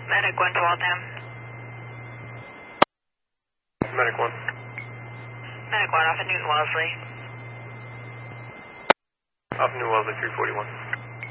Medic 1 to Waltham. Medic 1. Medic 1 off of Newton Wellesley. Off New Wellesley 341.